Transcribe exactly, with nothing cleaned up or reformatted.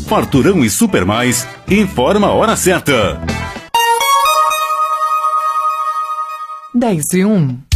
Farturão e Super Mais informa a hora certa. dez e um.